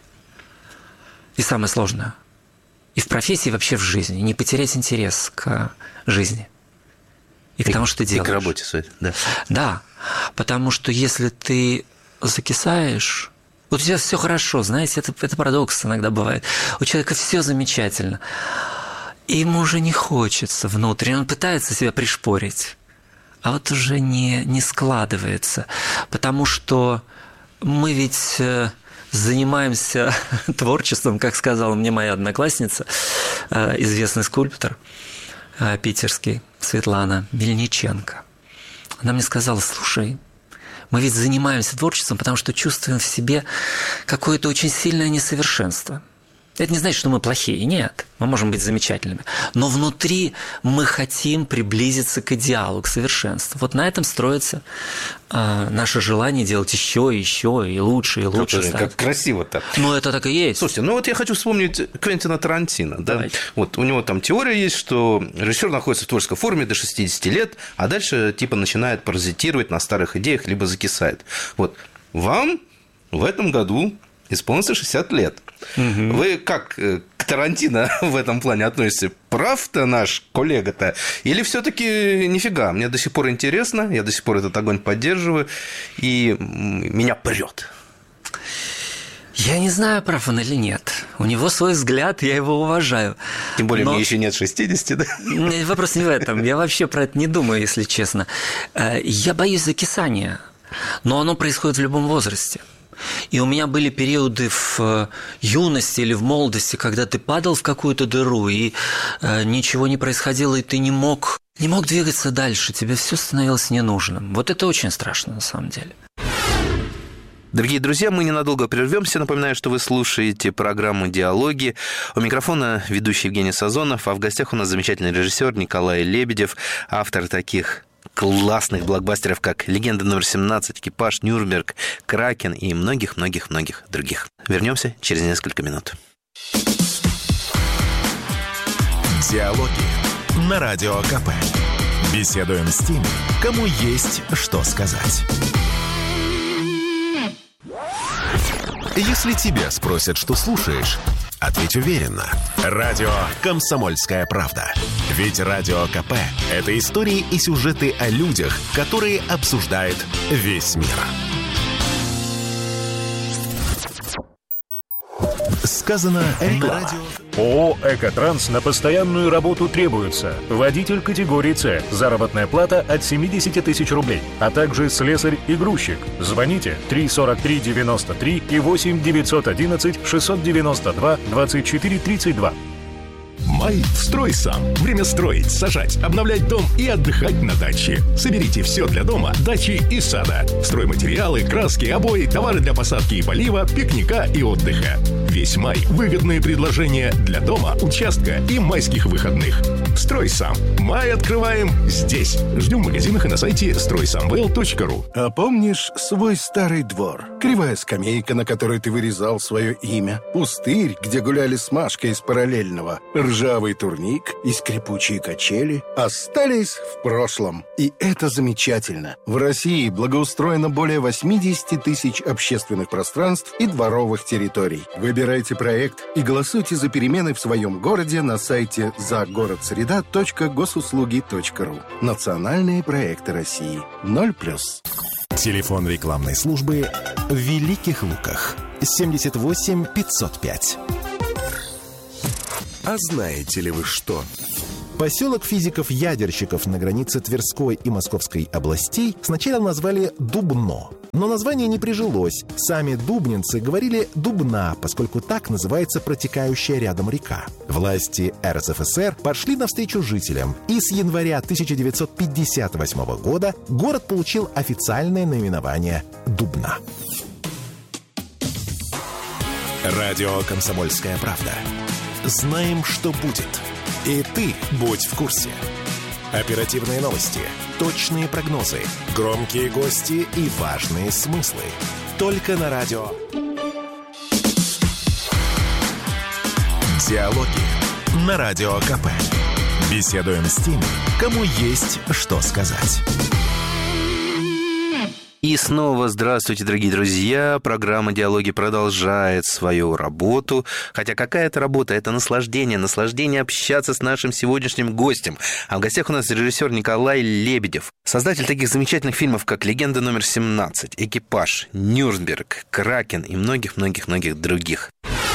и самое сложное, и в профессии, и вообще в жизни, не потерять интерес к жизни. И к тому, что ты делаешь. И к работе своей, да. Да, потому что если ты закисаешь, вот у тебя все хорошо, знаете, это парадокс иногда бывает. У человека все замечательно, и ему уже не хочется внутренне, он пытается себя пришпорить. А вот уже не складывается, потому что мы ведь занимаемся творчеством, как сказала мне моя одноклассница, известный скульптор питерский, Светлана Мельниченко. Она мне сказала: слушай, мы ведь занимаемся творчеством, потому что чувствуем в себе какое-то очень сильное несовершенство. Это не значит, что мы плохие, нет, мы можем быть замечательными, но внутри мы хотим приблизиться к идеалу, к совершенству. Вот на этом строится наше желание делать еще и лучше, и лучше. Как красиво-то. Ну, это так и есть. Слушайте, ну вот я хочу вспомнить Квентина Тарантино. Да? Вот у него там теория есть, что режиссер находится в творческой форме до 60 лет, а дальше типа начинает паразитировать на старых идеях, либо закисает. Вот вам в этом году исполнится 60 лет. Угу. Вы как к Тарантино в этом плане относитесь? Прав-то наш коллега-то? Или все-таки нифига? Мне до сих пор интересно, я до сих пор этот огонь поддерживаю, и меня прет. Я не знаю, прав он или нет. У него свой взгляд, я его уважаю. Тем более, мне еще нет 60, да? Вопрос не в этом. Я вообще про это не думаю, если честно. Я боюсь закисания, но оно происходит в любом возрасте. И у меня были периоды в юности или в молодости, когда ты падал в какую-то дыру, и ничего не происходило, и ты не мог двигаться дальше, тебе все становилось ненужным. Вот это очень страшно на самом деле. Дорогие друзья, мы ненадолго прервемся. Напоминаю, что вы слушаете программу «Диалоги». У микрофона ведущий Евгений Сазонов, а в гостях у нас замечательный режиссер Николай Лебедев, автор таких классных блокбастеров, как «Легенда номер 17», «Экипаж», «Нюрнберг», «Кракен» и многих-многих-многих других. Вернемся через несколько минут. Диалоги на Радио КП. Беседуем с теми, кому есть что сказать. Если тебя спросят, что слушаешь, ответь уверенно. Радио «Комсомольская правда». Ведь Радио КП – это истории и сюжеты о людях, которые обсуждает весь мир. Сказано на радио. ООО «Экотранс» на постоянную работу требуется. Водитель категории «С». Заработная плата от 70 тысяч рублей. А также слесарь и грузчик. Звоните 343-93 и 8-911-692-24-32. Май в «Строй сам». Время строить, сажать, обновлять дом и отдыхать на даче. Соберите все для дома, дачи и сада. Стройматериалы, краски, обои, товары для посадки и полива, пикника и отдыха. Весь май выгодные предложения для дома, участка и майских выходных. «Строй сам». Май открываем здесь. Ждем в магазинах и на сайте стройсамвел.ру. А помнишь свой старый двор? Кривая скамейка, на которой ты вырезал свое имя. Пустырь, где гуляли с Машкой из параллельного. Ржавый ржавый турник и скрипучие качели остались в прошлом. И это замечательно. В России благоустроено более 80 тысяч общественных пространств и дворовых территорий. Выбирайте проект и голосуйте за перемены в своем городе на сайте загородсреда.госуслуги.ру. Национальные проекты России. 0+. Телефон рекламной службы в Великих Луках. 78 505. А знаете ли вы что? Поселок физиков-ядерщиков на границе Тверской и Московской областей сначала назвали Дубно. Но название не прижилось. Сами дубнинцы говорили Дубна, поскольку так называется протекающая рядом река. Власти РСФСР пошли навстречу жителям, и с января 1958 года город получил официальное наименование Дубна. Радио «Комсомольская правда». Знаем, что будет. И ты будь в курсе. Оперативные новости, точные прогнозы, громкие гости и важные смыслы. Только на радио. Диалоги на Радио КП. Беседуем с теми, кому есть что сказать. И снова здравствуйте, дорогие друзья. Программа «Диалоги» продолжает свою работу. Хотя какая это работа? Это наслаждение общаться с нашим сегодняшним гостем. А в гостях у нас режиссер Николай Лебедев, создатель таких замечательных фильмов, как «Легенда номер 17», «Экипаж», «Нюрнберг», «Кракен» и многих-многих-многих других.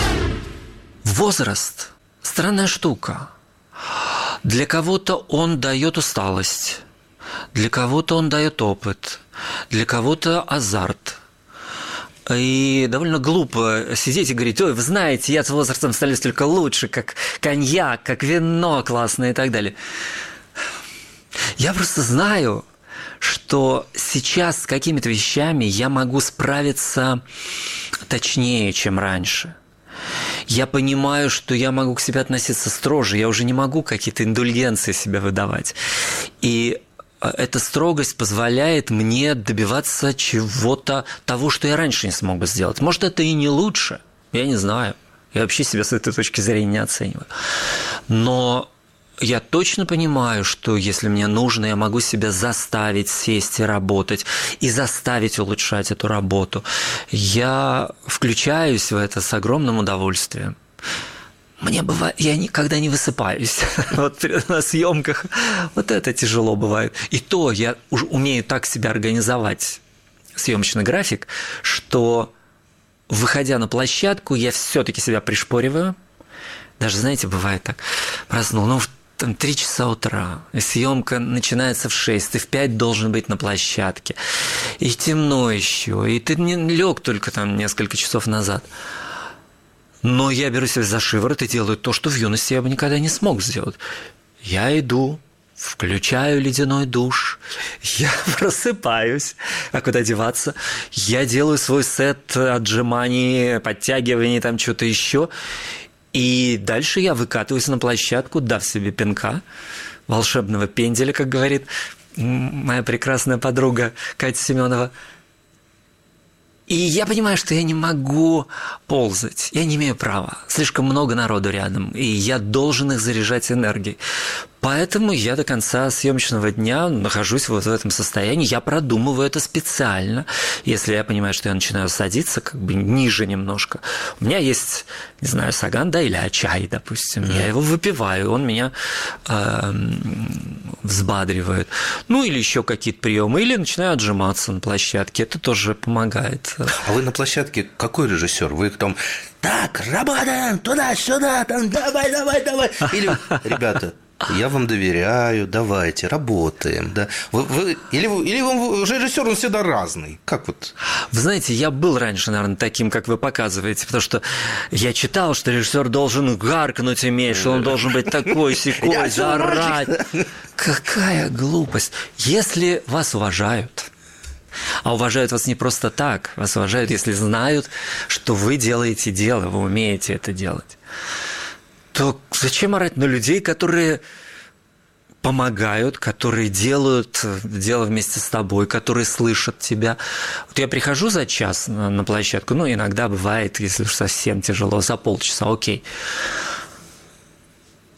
Возраст – странная штука. Для кого-то он дает усталость, для кого-то он дает опыт, для кого-то азарт. И довольно глупо сидеть и говорить: ой, вы знаете, я с возрастом становлюсь только лучше, как коньяк, как вино классное и так далее. Я просто знаю, что сейчас с какими-то вещами я могу справиться точнее, чем раньше. Я понимаю, что я могу к себе относиться строже, я уже не могу какие-то индульгенции себе выдавать. И эта строгость позволяет мне добиваться чего-то, того, что я раньше не смог бы сделать. Может, это и не лучше, я не знаю. Я вообще себя с этой точки зрения не оцениваю. Но я точно понимаю, что если мне нужно, я могу себя заставить сесть и работать, и заставить улучшать эту работу. Я включаюсь в это с огромным удовольствием. Мне бывает, я никогда не высыпаюсь. Вот на съемках вот это тяжело бывает. И то я уже умею так себя организовать, съемочный график, что, выходя на площадку, я все-таки себя пришпориваю. Даже, знаете, бывает так. Проснул, там 3 часа утра, и съемка начинается в 6, ты в 5 должен быть на площадке. И темно еще, и ты не лег только там несколько часов назад. Но я беру себя за шиворот и делаю то, что в юности я бы никогда не смог сделать. Я иду, включаю ледяной душ, я просыпаюсь, а куда деваться? Я делаю свой сет отжиманий, подтягиваний, там что-то еще. И дальше я выкатываюсь на площадку, дав себе пинка, волшебного пенделя, как говорит моя прекрасная подруга Катя Семенова. И я понимаю, что я не могу ползать, я не имею права. Слишком много народу рядом, и я должен их заряжать энергией. Поэтому я до конца съемочного дня нахожусь вот в этом состоянии. Я продумываю это специально. Если я понимаю, что я начинаю садиться как бы ниже немножко. У меня есть, не знаю, саган, да, или чай, допустим. Я его выпиваю, он меня взбадривает. Ну, или еще какие-то приемы. Или начинаю отжиматься на площадке. Это тоже помогает. А вы на площадке какой режиссер? Вы там: так, работаем, туда-сюда, там, давай. Или, ребята, я вам доверяю, давайте, работаем. Да. Или вы режиссер, он всегда разный. Как вот? Вы знаете, я был раньше, наверное, таким, как вы показываете, потому что я читал, что режиссер должен гаркнуть иметь, что он должен быть такой, сякой, заорать. Какая глупость. Если вас уважают, а уважают вас не просто так, вас уважают, если знают, что вы делаете дело, вы умеете это делать, то зачем орать на людей, которые помогают, которые делают дело вместе с тобой, которые слышат тебя? Вот я прихожу за час на площадку, ну, иногда бывает, если уж совсем тяжело, за полчаса, окей.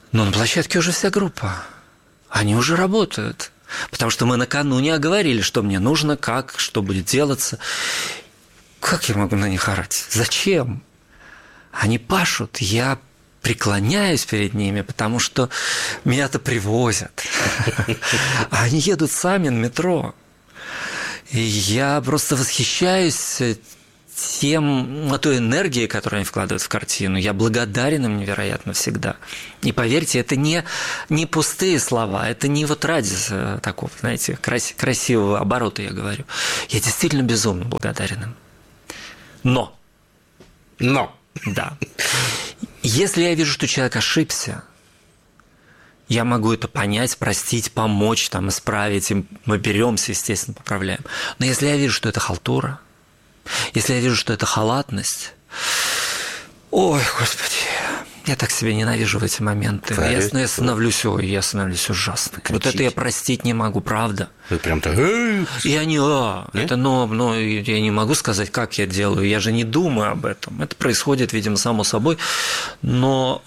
Но на площадке уже вся группа. Они уже работают. Потому что мы накануне оговорили, что мне нужно, как, что будет делаться. Как я могу на них орать? Зачем? Они пашут, я преклоняюсь перед ними, потому что меня-то привозят. Они едут сами на метро. И я просто восхищаюсь той энергией, которую они вкладывают в картину. Я благодарен им невероятно всегда. И поверьте, это не пустые слова, это не вот ради такого, знаете, красивого оборота я говорю. Я действительно безумно благодарен им. Но. Да. Если я вижу, что человек ошибся, я могу это понять, простить, помочь, там, исправить, и мы беремся, естественно, поправляем. Но если я вижу, что это халтура, если я вижу, что это халатность, ой, Господи, я так себя ненавижу в эти моменты. Я становлюсь ужасно. Кричите. Вот это я простить не могу, правда. Вы прям так... И они, это, но я не могу сказать, как я делаю, я же не думаю об этом. Это происходит, видимо, само собой, но...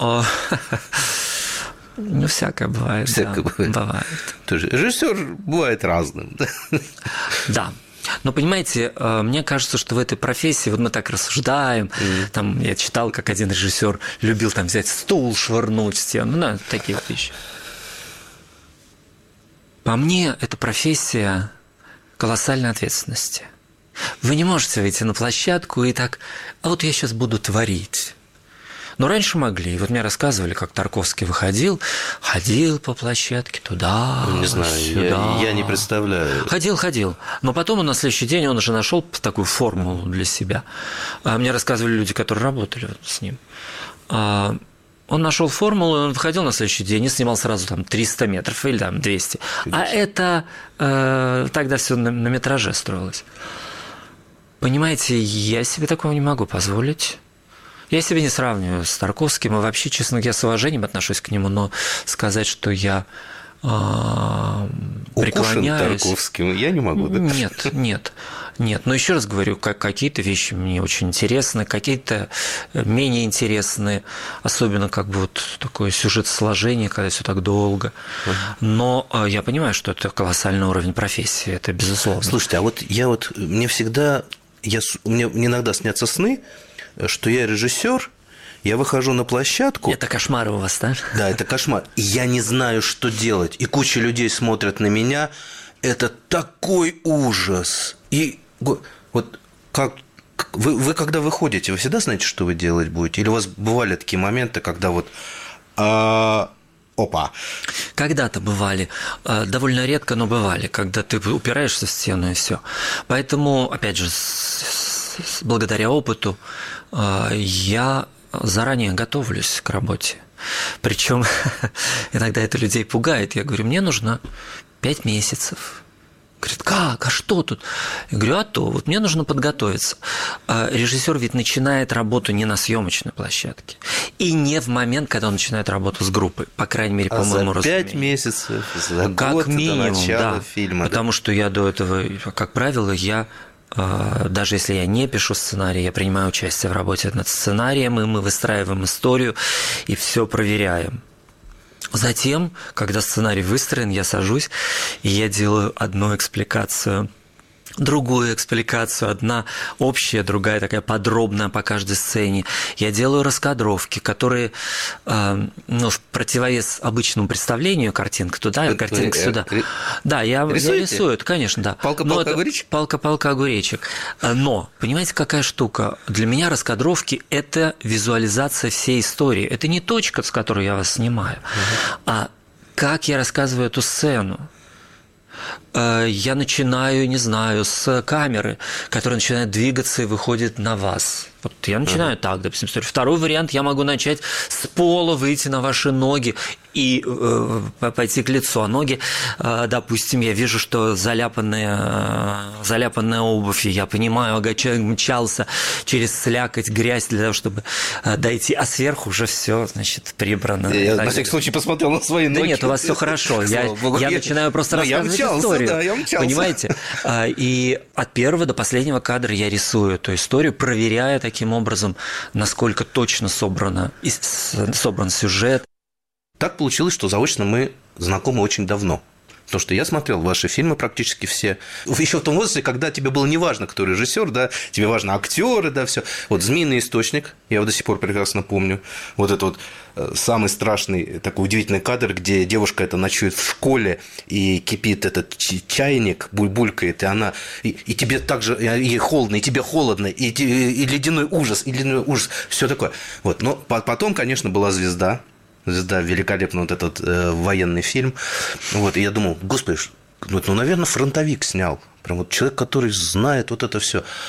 Ну, всякое бывает. Бывает. Тоже режиссер бывает разным. Да. Но, понимаете, мне кажется, что в этой профессии, вот мы так рассуждаем, там, я читал, как один режиссер любил там взять стул, швырнуть в стену, такие вот вещи. По мне, эта профессия колоссальной ответственности. Вы не можете выйти на площадку и так, а вот я сейчас буду творить. Но раньше могли. Вот мне рассказывали, как Тарковский ходил по площадке туда, не знаю, сюда. Я не представляю. Ходил. Но потом он на следующий день, он уже нашел такую формулу для себя. Мне рассказывали люди, которые работали с ним. Он нашел формулу, он выходил на следующий день и снимал сразу там 300 метров или там 200. А это тогда все на метраже строилось. Понимаете, я себе такого не могу позволить. Я себя не сравниваю с Тарковским, и вообще, честно говоря, с уважением отношусь к нему, но сказать, что я преклоняюсь... Тарковским я не могу. Да? Нет. Но еще раз говорю, какие-то вещи мне очень интересны, какие-то менее интересны, особенно как бы вот такое сюжетосложение, когда все так долго. Но я понимаю, что это колоссальный уровень профессии, это безусловно. Слушайте, а мне иногда снятся сны, что я режиссер, я выхожу на площадку. Это кошмар у вас, да? Да, это кошмар. И я не знаю, что делать. И куча людей смотрят на меня. Это такой ужас. И вот как вы когда выходите, вы всегда знаете, что вы делать будете? Или у вас бывали такие моменты, когда вот... Опа. Когда-то бывали, довольно редко, но бывали, когда ты упираешься в стену и все. Поэтому, опять же, благодаря опыту я заранее готовлюсь к работе. Причем иногда это людей пугает. Я говорю, мне нужно 5 месяцев. Говорит, как? А что тут? Я говорю, а то, вот мне нужно подготовиться. Режиссер ведь начинает работу не на съемочной площадке. И не в момент, когда он начинает работу с группой. По крайней мере, по моему разумению. 5 месяцев, за как год минимум, до начала фильма. Потому что я до этого, как правило, даже если я не пишу сценарий, я принимаю участие в работе над сценарием, и мы выстраиваем историю и все проверяем. Затем, когда сценарий выстроен, я сажусь, и я делаю одну экспликацию, другую экспликацию, одна общая, другая такая подробная по каждой сцене. Я делаю раскадровки, которые в противовес обычному представлению картинка туда, картинка сюда. Да, я рисую, это, конечно, да. Палка-палка огуречек? Палка-палка огуречек. Но, понимаете, какая штука? Для меня раскадровки – это визуализация всей истории. Это не точка, с которой я вас снимаю, а как я рассказываю эту сцену. Я начинаю, не знаю, с камеры, которая начинает двигаться и выходит на вас. Вот я начинаю так, допустим, историю. Второй вариант, я могу начать с пола, выйти на ваши ноги и пойти к лицу. А ноги, допустим, я вижу, что заляпанная обувь, и я понимаю, мчался через слякоть, грязь для того, чтобы дойти, а сверху уже все, значит, прибрано. Я на всякий случай посмотрел на свои ноги. Да нет, у вас все хорошо. Я начинаю просто рассказывать историю. Да, я мчался. Понимаете? И от первого до последнего кадра я рисую эту историю, проверяя таким образом, насколько точно собран сюжет. так получилось, что заочно мы знакомы очень давно. Потому что я смотрел ваши фильмы практически все. Еще в том возрасте, когда тебе было не важно, кто режиссер, да, тебе важно актеры, да, все. Вот «Змеиный источник», я его до сих пор прекрасно помню. Вот это вот самый страшный такой удивительный кадр, где девушка это ночует в школе, и кипит этот чайник, булькает, и она, и тебе также, и холодно, и тебе холодно, и ледяной ужас, все такое. Вот. Но потом, конечно, была «Звезда», великолепный вот этот военный фильм. Вот, и я думал, господи, наверное, фронтовик снял. Прям вот человек, который знает вот это все.